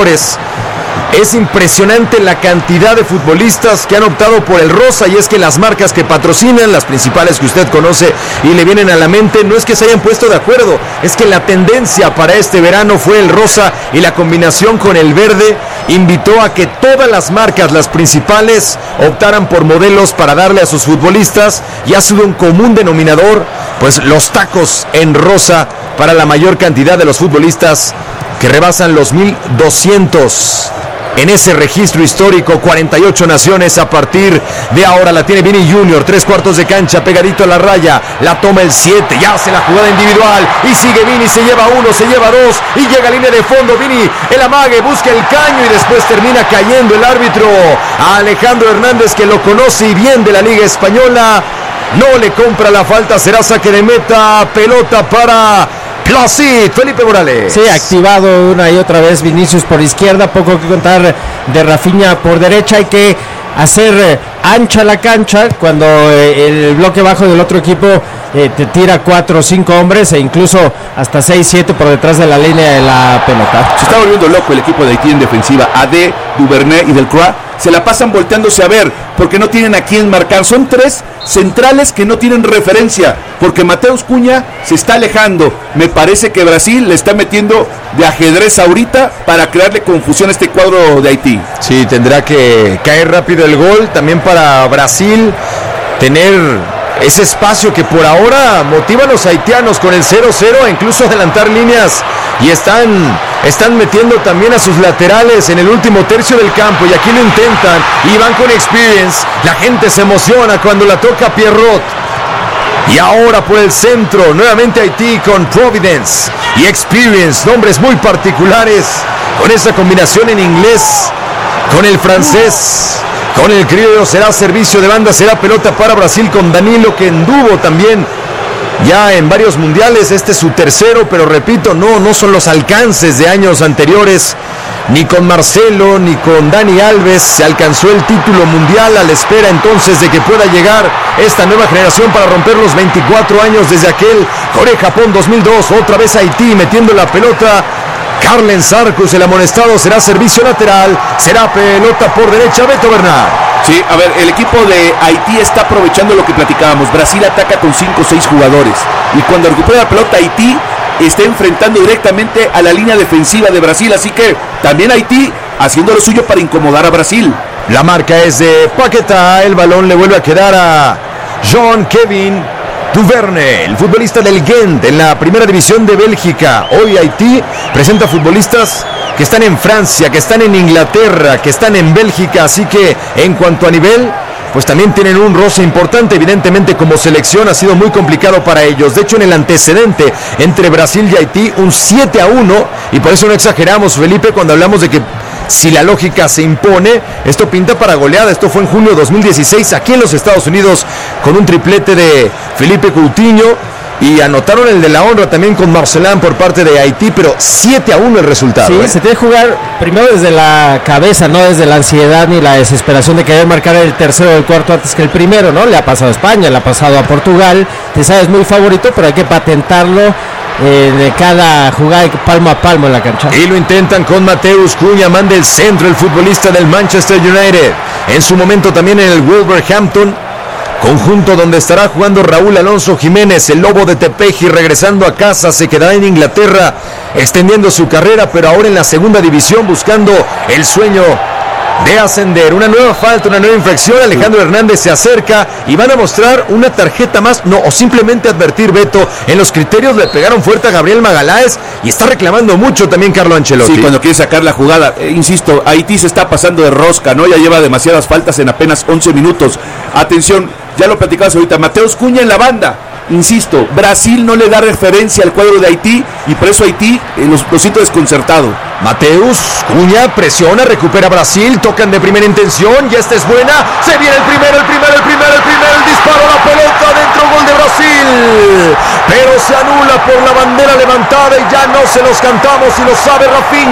Libertadores. Es impresionante la cantidad de futbolistas que han optado por el rosa, y es que las marcas que patrocinan, las principales que usted conoce y le vienen a la mente, no es que se hayan puesto de acuerdo, es que la tendencia para este verano fue el rosa, y la combinación con el verde invitó a que todas las marcas, las principales, optaran por modelos para darle a sus futbolistas, y ha sido un común denominador, pues los tacos en rosa para la mayor cantidad de los futbolistas, que rebasan los 1,200 en ese registro histórico. 48 naciones a partir de ahora. La tiene Vini Junior, 3/4 de cancha, pegadito a la raya, la toma el 7, ya hace la jugada individual, y sigue Vini, se lleva uno, se lleva dos, y llega a línea de fondo. Vini, el amague, busca el caño, y después termina cayendo el árbitro a Alejandro Hernández, que lo conoce y bien de la Liga Española. No le compra la falta, será saque de meta, pelota para Placid, Felipe Morales. Sí, activado una y otra vez Vinicius por izquierda, poco que contar de Rafinha por derecha. Hay que hacer ancha la cancha cuando el bloque bajo del otro equipo te tira 4 o 5 hombres, e incluso hasta 6, 7 por detrás de la línea de la pelota. Se está volviendo loco el equipo de Haití en defensiva. Adé, Duvernay y Delcroix se la pasan volteándose a ver, porque no tienen a quién marcar. Son 3 centrales que no tienen referencia, porque Mateus Cunha se está alejando. Me parece que Brasil le está metiendo de ajedrez ahorita para crearle confusión a este cuadro de Haití. Sí, tendrá que caer rápido el gol, también para Brasil tener ese espacio que por ahora motiva a los haitianos con el 0-0, incluso adelantar líneas, y están metiendo también a sus laterales en el último tercio del campo, y aquí lo intentan y van con Experience. La gente se emociona cuando la toca Pierrot, y ahora por el centro nuevamente Haití con Providence y Experience, nombres muy particulares, con esa combinación en inglés con el francés, con el criollo. Será servicio de banda, será pelota para Brasil con Danilo, que anduvo también ya en varios mundiales. Este es su tercero, pero repito, no son los alcances de años anteriores. Ni con Marcelo, ni con Dani Alves se alcanzó el título mundial. A la espera entonces de que pueda llegar esta nueva generación para romper los 24 años desde aquel Corea-Japón 2002. Otra vez Haití metiendo la pelota. Carlen Sarcus, el amonestado, será servicio lateral, será pelota por derecha, Beto Bernal. Sí, a ver, el equipo de Haití está aprovechando lo que platicábamos. Brasil ataca con 5 o 6 jugadores, y cuando recupera la pelota Haití está enfrentando directamente a la línea defensiva de Brasil, así que también Haití haciendo lo suyo para incomodar a Brasil. La marca es de Paquetá, el balón le vuelve a quedar a Jean-Kevin Duvernay, el futbolista del Gent en la primera división de Bélgica. Hoy Haití presenta futbolistas que están en Francia, que están en Inglaterra, que están en Bélgica, así que en cuanto a nivel, pues también tienen un roce importante. Evidentemente como selección ha sido muy complicado para ellos. De hecho, en el antecedente entre Brasil y Haití, un 7-1, y por eso no exageramos, Felipe, cuando hablamos de que si la lógica se impone, esto pinta para goleada. Esto fue en junio de 2016 aquí en los Estados Unidos, con un triplete de Felipe Coutinho, y anotaron el de la honra también con Marcelin por parte de Haití, pero 7-1 el resultado. Sí, se tiene que jugar primero desde la cabeza, no desde la ansiedad ni la desesperación de querer marcar el tercero o el cuarto antes que el primero, ¿no? Le ha pasado a España, le ha pasado a Portugal, te sabes muy favorito, pero hay que patentarlo de cada jugada palmo a palmo en la cancha. Y lo intentan con Mateus Cunha, manda el centro el futbolista del Manchester United, en su momento también en el Wolverhampton, conjunto donde estará jugando Raúl Alonso Jiménez, el Lobo de Tepeji, regresando a casa. Se quedará en Inglaterra extendiendo su carrera, pero ahora en la segunda división buscando el sueño de ascender. Una nueva falta, una nueva infracción. Alejandro Hernández se acerca y van a mostrar una tarjeta más, o simplemente advertir, Beto. En los criterios le pegaron fuerte a Gabriel Magaláes y está reclamando mucho también Carlo Ancelotti. Sí, cuando quiere sacar la jugada, insisto, Haití se está pasando de rosca, ¿no? Ya lleva demasiadas faltas en apenas 11 minutos. Atención, ya lo platicabas ahorita, Mateus Cunha en la banda. Insisto, Brasil no le da referencia al cuadro de Haití, y por eso Haití lo siento desconcertado. Mateus Cunha presiona, recupera Brasil, tocan de primera intención, y esta es buena, se viene el primero, el disparo, la pelota dentro, gol de Brasil, pero se anula por la bandera levantada, y ya no se los cantamos, y lo sabe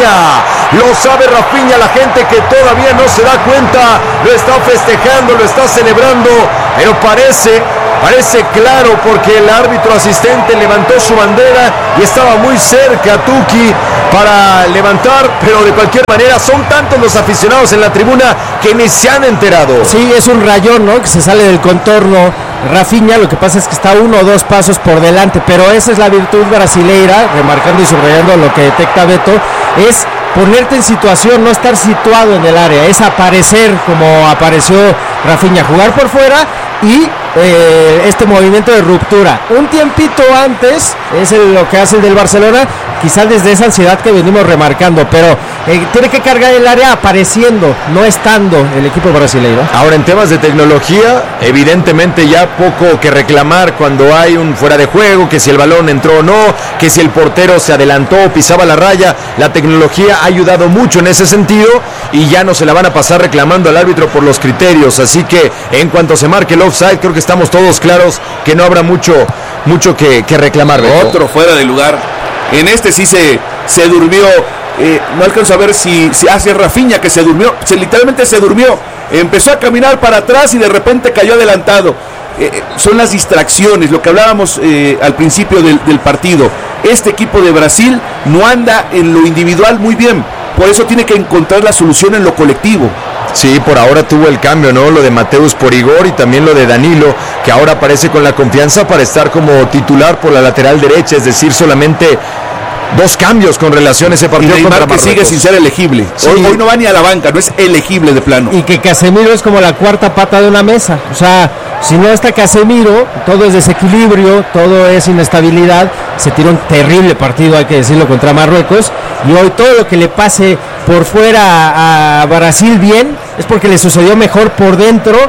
Rafinha, la gente que todavía no se da cuenta, lo está festejando, lo está celebrando, pero parece Parece claro porque el árbitro asistente levantó su bandera y estaba muy cerca Tuki para levantar, pero de cualquier manera son tantos los aficionados en la tribuna que ni se han enterado. Sí, es un rayón, ¿no? Que se sale del contorno Rafinha, lo que pasa es que está 1 o 2 pasos por delante, pero esa es la virtud brasileira, remarcando y subrayando lo que detecta Beto, es ponerte en situación, no estar situado en el área, es aparecer como apareció Rafinha, jugar por fuera y este movimiento de ruptura. Un tiempito antes es lo que hace el del Barcelona, quizás desde esa ansiedad que venimos remarcando, pero tiene que cargar el área apareciendo, no estando el equipo brasileño. Ahora, en temas de tecnología, evidentemente ya poco que reclamar cuando hay un fuera de juego, que si el balón entró o no, que si el portero se adelantó o pisaba la raya. La tecnología ha ayudado mucho en ese sentido y ya no se la van a pasar reclamando al árbitro por los criterios, así que en cuanto se marque el offside, creo que estamos todos claros que no habrá mucho que reclamar. Beto. Otro fuera de lugar. En este sí se durmió. No alcanzo a ver si hace Rafinha que se durmió. Literalmente se durmió. Empezó a caminar para atrás y de repente cayó adelantado. Son las distracciones, lo que hablábamos al principio del partido. Este equipo de Brasil no anda en lo individual muy bien. Por eso tiene que encontrar la solución en lo colectivo. Sí, por ahora tuvo el cambio, ¿no? Lo de Mateus por Igor y también lo de Danilo, que ahora aparece con la confianza para estar como titular por la lateral derecha, es decir, solamente 2 cambios con relación a ese partido contra Marruecos. Que sigue sin ser elegible. Sí. Hoy no va ni a la banca, no es elegible de plano. Y que Casemiro es como la cuarta pata de una mesa. O sea, si no está Casemiro, todo es desequilibrio, todo es inestabilidad. Se tiró un terrible partido, hay que decirlo, contra Marruecos. Y hoy todo lo que le pase por fuera a Brasil bien es porque le sucedió mejor por dentro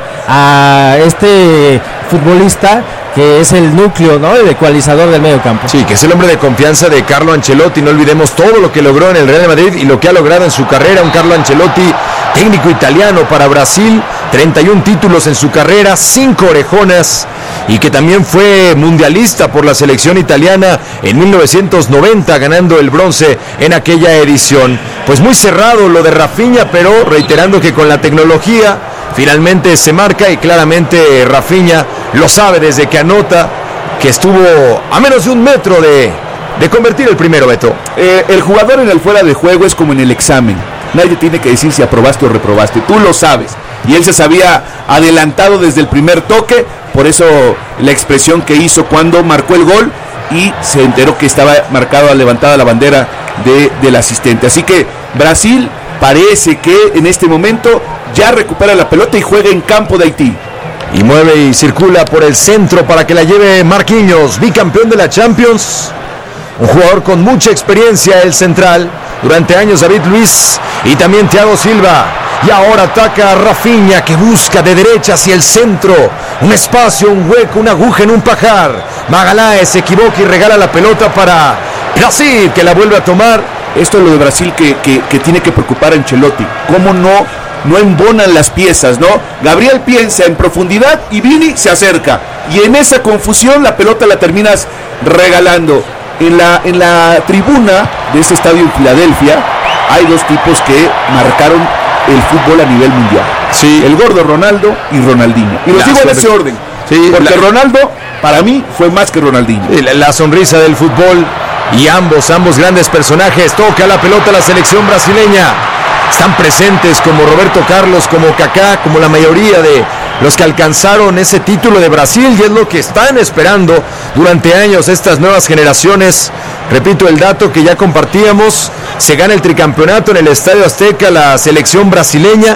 a este futbolista que es el núcleo, ¿no? El ecualizador del medio campo. Sí, que es el hombre de confianza de Carlo Ancelotti. No olvidemos todo lo que logró en el Real Madrid y lo que ha logrado en su carrera. Un Carlo Ancelotti, técnico italiano para Brasil, 31 títulos en su carrera, 5 orejonas, y que también fue mundialista por la selección italiana en 1990, ganando el bronce en aquella edición. Pues muy cerrado lo de Rafinha, pero reiterando que con la tecnología finalmente se marca y claramente Rafinha lo sabe desde que anota, que estuvo a menos de 1 metro de convertir el primero, Beto. El jugador en el fuera de juego es como en el examen. Nadie tiene que decir si aprobaste o reprobaste, tú lo sabes. Y él se sabía adelantado desde el primer toque, por eso la expresión que hizo cuando marcó el gol y se enteró que estaba marcada, levantada la bandera del asistente. Así que Brasil parece que en este momento ya recupera la pelota y juega en campo de Haití. Y mueve y circula por el centro para que la lleve Marquinhos, bicampeón de la Champions. Un jugador con mucha experiencia, el central. Durante años David Luiz y también Thiago Silva. Y ahora ataca a Rafinha, que busca de derecha hacia el centro. Un espacio, un hueco, una aguja en un pajar. Magalhães se equivoca y regala la pelota para Brasil, que la vuelve a tomar. Esto es lo de Brasil que tiene que preocupar a Ancelotti. ¿Cómo no embonan las piezas, no? Gabriel piensa en profundidad y Vini se acerca. Y en esa confusión la pelota la terminas regalando. En la tribuna de este estadio en Filadelfia hay 2 tipos que marcaron el fútbol a nivel mundial. Sí. El gordo Ronaldo y Ronaldinho. Y los digo en ese orden. Sí, porque Ronaldo, para mí, fue más que Ronaldinho. La sonrisa del fútbol y ambos grandes personajes. Toca la pelota la selección brasileña. Están presentes como Roberto Carlos, como Kaká, como la mayoría de los que alcanzaron ese título de Brasil, y es lo que están esperando durante años estas nuevas generaciones. Repito el dato que ya compartíamos: se gana el tricampeonato en el Estadio Azteca la selección brasileña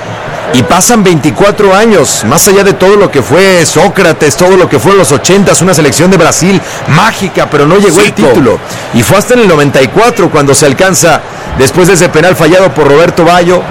y pasan 24 años, más allá de todo lo que fue Sócrates, todo lo que fue en los 80s, una selección de Brasil mágica, pero no llegó el título. Y fue hasta en el 94 cuando se alcanza, después de ese penal fallado por Roberto Baggio,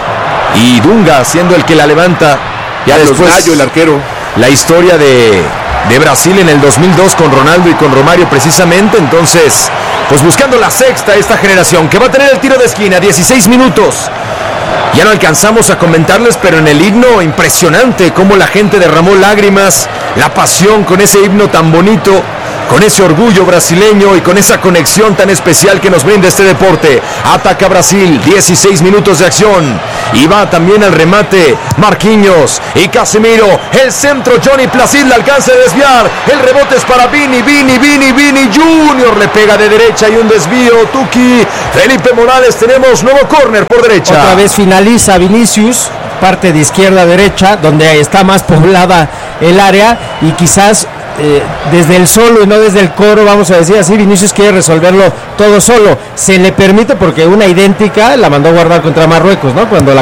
y Dunga siendo el que la levanta. Ya después Gallo, el arquero. La historia de Brasil en el 2002 con Ronaldo y con Romario precisamente. Entonces, pues buscando la sexta esta generación, que va a tener el tiro de esquina, 16 minutos. Ya no alcanzamos a comentarles, pero en el himno impresionante cómo la gente derramó lágrimas, la pasión con ese himno tan bonito, con ese orgullo brasileño y con esa conexión tan especial que nos brinda este deporte. Ataca Brasil, 16 minutos de acción. Y va también al remate Marquinhos y Casemiro. El centro, Johnny Placid le alcanza a desviar. El rebote es para Vini Junior. Le pega de derecha y un desvío. Tuki, Felipe Morales, tenemos nuevo córner por derecha. Otra vez finaliza Vinicius, parte de izquierda a derecha, donde está más poblada el área y quizás desde el solo y no desde el coro, vamos a decir así, Vinicius quiere resolverlo todo solo. Se le permite porque una idéntica la mandó a guardar contra Marruecos, ¿no? Cuando la